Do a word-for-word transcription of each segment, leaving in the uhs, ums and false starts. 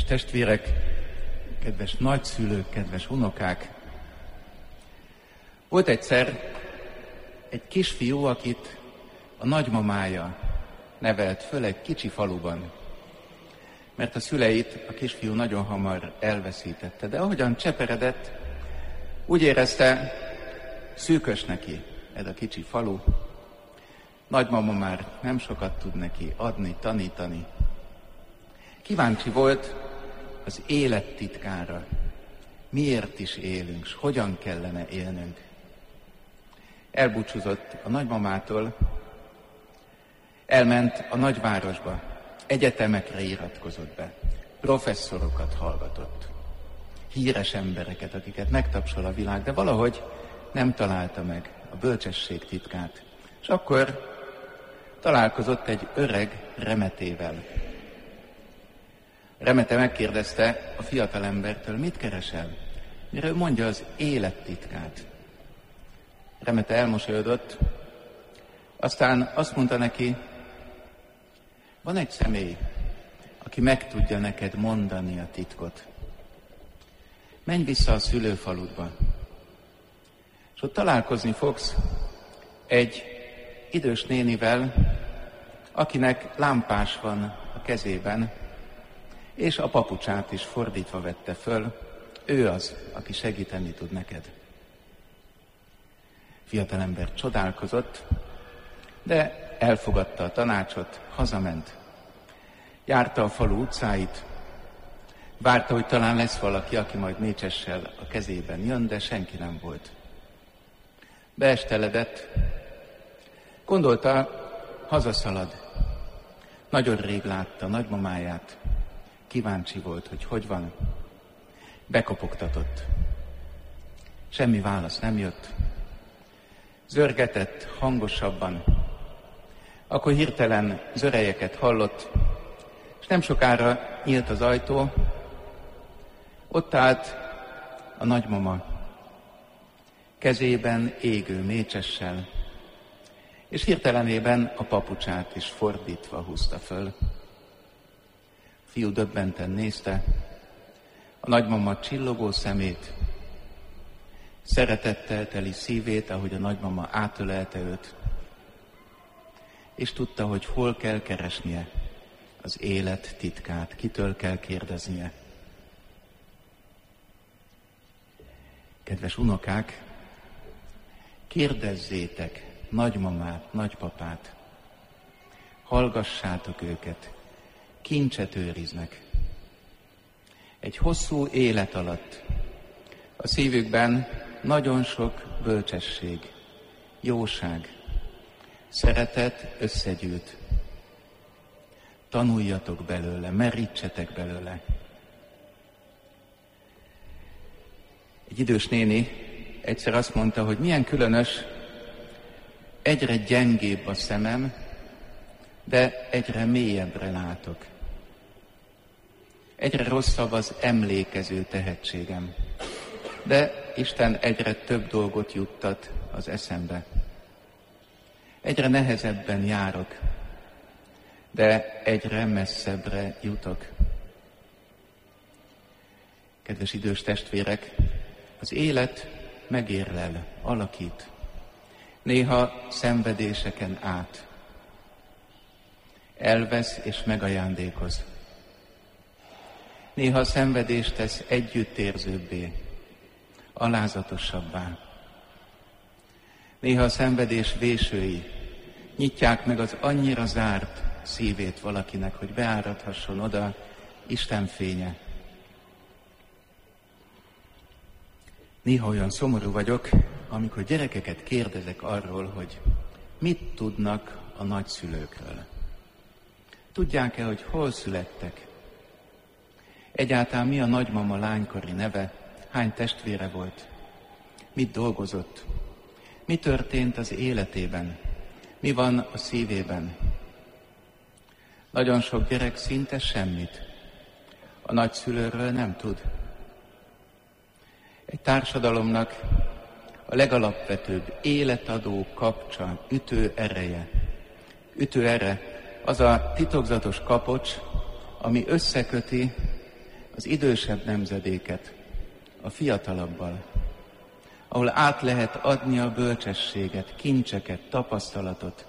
Kedves testvérek, kedves nagyszülők, kedves unokák! Volt egyszer egy kisfiú, akit a nagymamája nevelt föl egy kicsi faluban, mert a szüleit a kisfiú nagyon hamar elveszítette. De ahogyan cseperedett, úgy érezte, szűkös neki ez a kicsi falu. Nagymama már nem sokat tud neki adni, tanítani. Kíváncsi volt az élet titkára. Miért is élünk, s hogyan kellene élnünk? Elbúcsúzott a nagymamától, elment a nagyvárosba, egyetemekre iratkozott be, professzorokat hallgatott, híres embereket, akiket megtapsol a világ, de valahogy nem találta meg a bölcsesség titkát. És akkor találkozott egy öreg remetével. Remete megkérdezte a fiatalembertől, mit keresel? Mire ő mondja az élet titkát. Remete elmosolyodott, aztán azt mondta neki, van egy személy, aki meg tudja neked mondani a titkot. Menj vissza a szülőfaludba, és ott találkozni fogsz egy idős nénivel, akinek lámpás van a kezében, és a papucsát is fordítva vette föl, ő az, aki segíteni tud neked. Fiatalember csodálkozott, de elfogadta a tanácsot, hazament. Járta a falu utcáit, várta, hogy talán lesz valaki, aki majd mécsessel a kezében jön, de senki nem volt. Beesteledett, gondolta, hazaszalad. Nagyon rég látta nagymamáját, kíváncsi volt, hogy hogy van. Bekopogtatott. Semmi válasz nem jött. Zörgetett hangosabban. Akkor hirtelen zörejeket hallott, és nem sokára nyílt az ajtó. Ott állt a nagymama, kezében égő mécsessel, és hirtelenében a papucsát is fordítva húzta föl. A fiú döbbenten nézte a nagymama csillogó szemét, szeretettel teli szívét, ahogy a nagymama átölelte őt, és tudta, hogy hol kell keresnie az élet titkát, kitől kell kérdeznie. Kedves unokák, kérdezzétek nagymamát, nagypapát, hallgassátok őket, kincset őriznek. Egy hosszú élet alatt a szívükben nagyon sok bölcsesség, jóság, szeretet összegyűlt. Tanuljatok belőle, merítsetek belőle. Egy idős néni egyszer azt mondta, hogy milyen különös, egyre gyengébb a szemem, de egyre mélyebbre látok. Egyre rosszabb az emlékező tehetségem, de Isten egyre több dolgot juttat az eszembe. Egyre nehezebben járok, de egyre messzebbre jutok. Kedves idős testvérek, az élet megérlel, alakít, néha szenvedéseken át. Elvesz és megajándékoz. Néha a szenvedést tesz együttérzőbbé, alázatosabbá. Néha a szenvedés vésői nyitják meg az annyira zárt szívét valakinek, hogy beáradhasson oda Isten fénye. Néha olyan szomorú vagyok, amikor gyerekeket kérdezek arról, hogy mit tudnak a nagyszülőkről. Tudják-e, hogy hol születtek? Egyáltalán mi a nagymama lánykori neve? Hány testvére volt? Mit dolgozott? Mi történt az életében? Mi van a szívében? Nagyon sok gyerek szinte semmit a nagyszülőről nem tud. Egy társadalomnak a legalapvetőbb életadó kapcsa, ütő ereje. Ütő ere az a titokzatos kapocs, ami összeköti az idősebb nemzedéket a fiatalabbal, ahol át lehet adni a bölcsességet, kincseket, tapasztalatot.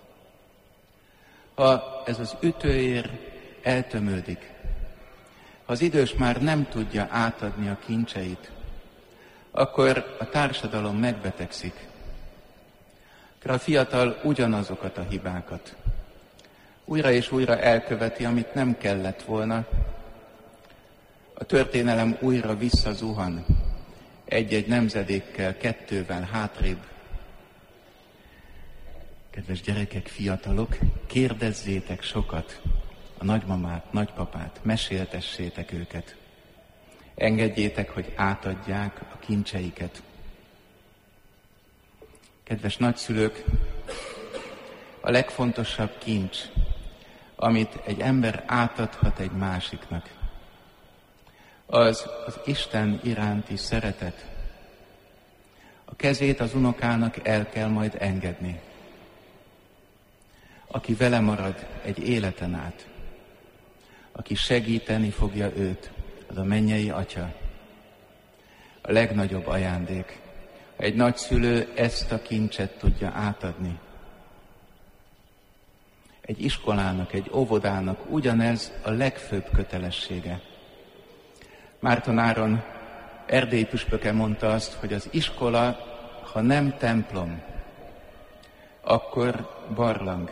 Ha ez az ütőér eltömődik, ha az idős már nem tudja átadni a kincseit, akkor a társadalom megbetegszik. Akkor a fiatal ugyanazokat a hibákat újra és újra elköveti, amit nem kellett volna. A történelem újra visszazuhan egy-egy nemzedékkel, kettővel hátrébb. Kedves gyerekek, fiatalok, kérdezzétek sokat a nagymamát, nagypapát, meséltessétek őket. Engedjétek, hogy átadják a kincseiket. Kedves nagyszülők, a legfontosabb kincs, amit egy ember átadhat egy másiknak, az az Isten iránti szeretet. A kezét az unokának el kell majd engedni. Aki vele marad egy életen át, aki segíteni fogja őt, az a mennyei Atya. A legnagyobb ajándék, ha egy nagyszülő ezt a kincset tudja átadni. Egy iskolának, egy óvodának ugyanez a legfőbb kötelessége. Márton Áron erdélyi püspöke mondta azt, hogy az iskola, ha nem templom, akkor barlang.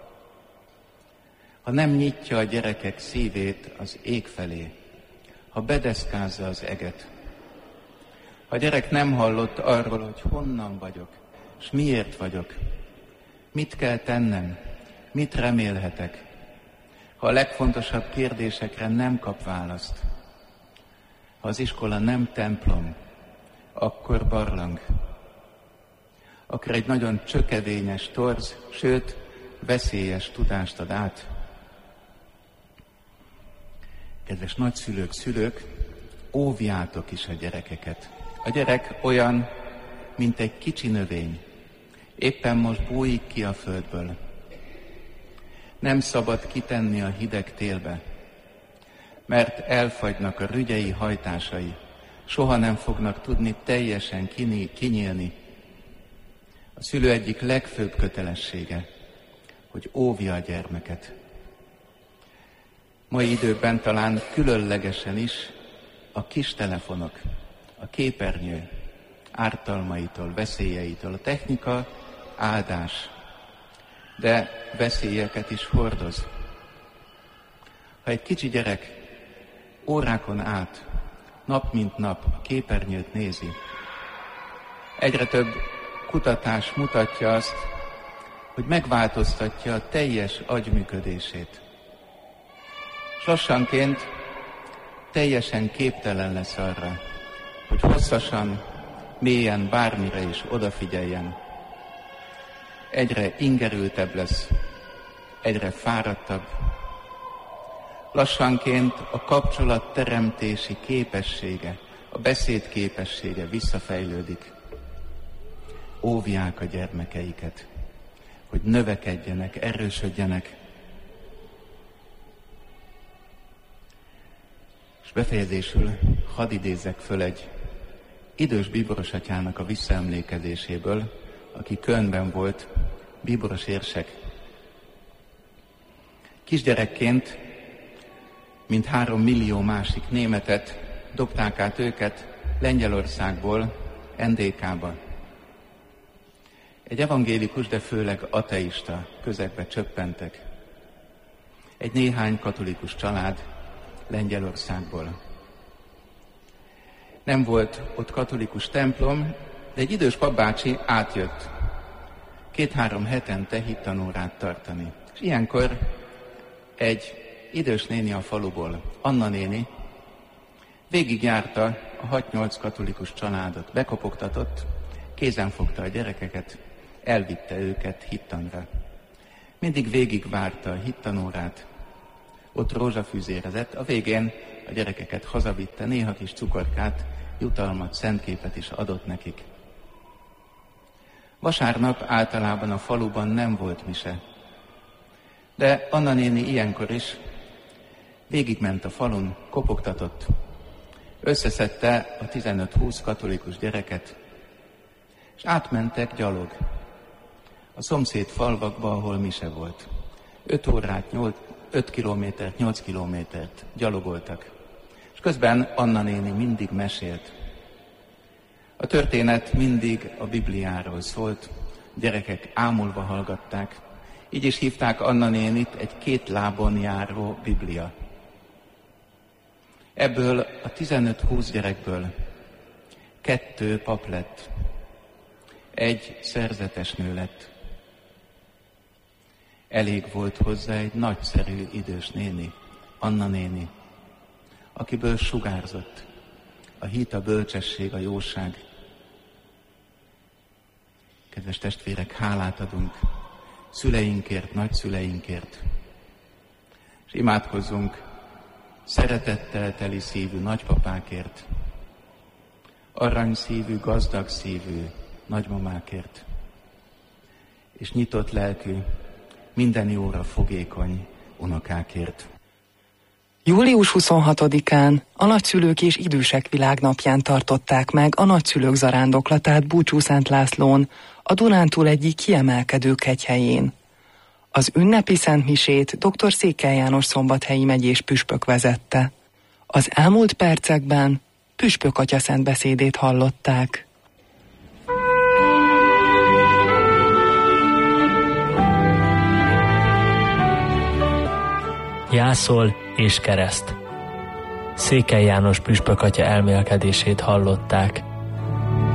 Ha nem nyitja a gyerekek szívét az ég felé, ha bedeszkázza az eget, ha a gyerek nem hallott arról, hogy honnan vagyok, és miért vagyok, mit kell tennem, mit remélhetek, ha a legfontosabb kérdésekre nem kap választ, ha az iskola nem templom, akkor barlang. Akkor egy nagyon csökevényes, torz, sőt, veszélyes tudást ad át. Kedves nagyszülők, szülők, óvjátok is a gyerekeket. A gyerek olyan, mint egy kicsi növény. Éppen most bújik ki a földből. Nem szabad kitenni a hideg télbe, mert elfagynak a rügyei hajtásai. Soha nem fognak tudni teljesen kinyílni. A szülő egyik legfőbb kötelessége, hogy óvja a gyermeket. Mai időben talán különlegesen is a kis telefonok, a képernyő ártalmaitól, veszélyeitől, a technika áldás, de veszélyeket is hordoz. Ha egy kicsi gyerek órákon át, nap mint nap a képernyőt nézi, egyre több kutatás mutatja azt, hogy megváltoztatja a teljes agyműködését. És lassanként teljesen képtelen lesz arra, hogy hosszasan, mélyen bármire is odafigyeljen. Egyre ingerültebb lesz, egyre fáradtabb. Lassanként a kapcsolatteremtési képessége, a beszéd képessége visszafejlődik. Óvják a gyermekeiket, hogy növekedjenek, erősödjenek. És befejezésül hadd idézzek föl egy idős bíborosatyának a visszaemlékezéséből, aki Kölnben volt, bíboros érsek. Kisgyerekként, mint három millió másik németet, dobták át őket Lengyelországból en dé ká-ba. Egy evangélikus, de főleg ateista közegbe csöppentek. Egy néhány katolikus család Lengyelországból. Nem volt ott katolikus templom, de egy idős papbácsi átjött két-három hetente hittanórát tartani. És ilyenkor egy idős néni a faluból, Anna néni, végigjárta a hat-nyolc katolikus családot, bekopogtatott, kézen fogta a gyerekeket, elvitte őket hittanra. Mindig végigvárta a hittanórát, ott rózsafűzérezett, a végén a gyerekeket hazavitte, néha kis cukorkát, jutalmat, szentképet is adott nekik. Vasárnap általában a faluban nem volt mise, de Anna néni ilyenkor is Végigment a falun, kopogtatott, összeszedte a tizenöt-húsz katolikus gyereket, és átmentek gyalog a szomszéd falvakba, ahol mise volt. Öt órát, nyolc, öt kilométert, nyolc kilométert gyalogoltak. És közben Anna néni mindig mesélt. A történet mindig a Bibliáról szólt, gyerekek ámulva hallgatták, így is hívták Anna nénit egy két lábon járó Biblia. Ebből a tizenöt-húsz gyerekből kettő pap lett, egy szerzetes nő lett. Elég volt hozzá egy nagyszerű idős néni, Anna néni, akiből sugárzott a hit, a bölcsesség, a jóság. Kedves testvérek, hálát adunk szüleinkért, nagyszüleinkért, és imádkozzunk szeretettel teli szívű nagypapákért, aranyszívű, gazdag szívű nagymamákért, és nyitott lelkű, minden jóra fogékony unokákért. július huszonhatodikán a Nagyszülők és Idősek Világnapján tartották meg a nagyszülők zarándoklatát Búcsú-Szent Lászlón, a Dunántúl egyik kiemelkedő kegyhelyén. Az ünnepi szentmisét dr. Székely János szombathelyi megyés püspök vezette. Az elmúlt percekben püspök atya szent beszédét hallották. Jászol és kereszt. Székely János püspök atya elmélkedését hallották.